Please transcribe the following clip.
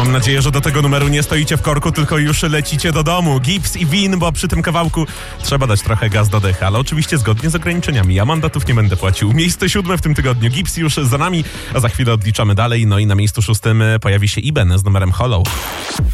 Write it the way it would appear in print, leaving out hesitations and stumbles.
Mam nadzieję, że do tego numeru nie stoicie w korku, tylko już lecicie do domu. Gibbs i Win, bo przy tym kawałku trzeba dać trochę gaz do decha, ale oczywiście zgodnie z ograniczeniami. Ja mandatów nie będę płacił. Miejsce 7 w tym tygodniu. Gibbs już za nami, a za chwilę odliczamy dalej. No i na miejscu 6 pojawi się Iben z numerem Hollow.